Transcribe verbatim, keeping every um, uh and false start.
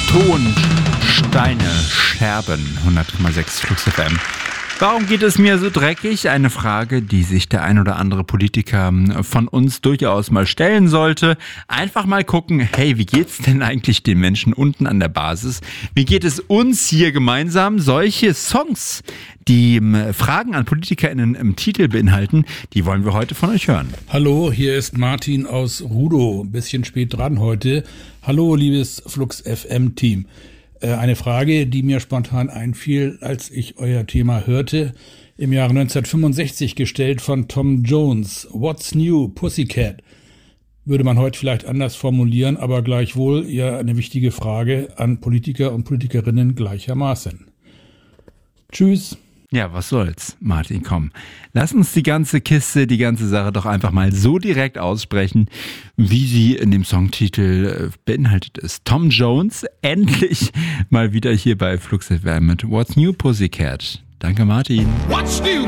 Ton, Steine, Scherben, hundert Komma sechs Flux F M. Warum geht es mir so dreckig? Eine Frage, die sich der ein oder andere Politiker von uns durchaus mal stellen sollte. Einfach mal gucken, hey, wie geht's denn eigentlich den Menschen unten an der Basis? Wie geht es uns hier gemeinsam? Solche Songs, die Fragen an PolitikerInnen im Titel beinhalten, die wollen wir heute von euch hören. Hallo, hier ist Martin aus Rudow. Ein bisschen spät dran heute. Hallo, liebes Flux F M-Team. Eine Frage, die mir spontan einfiel, als ich euer Thema hörte, im Jahre neunzehnhundertfünfundsechzig gestellt von Tom Jones. What's new, Pussycat? Würde man heute vielleicht anders formulieren, aber gleichwohl ja eine wichtige Frage an Politiker und Politikerinnen gleichermaßen. Tschüss. Ja, was soll's, Martin, komm. Lass uns die ganze Kiste, die ganze Sache doch einfach mal so direkt aussprechen, wie sie in dem Songtitel beinhaltet ist. Tom Jones, endlich mal wieder hier bei Flux F M mit What's New, Pussycat. Danke, Martin. What's new,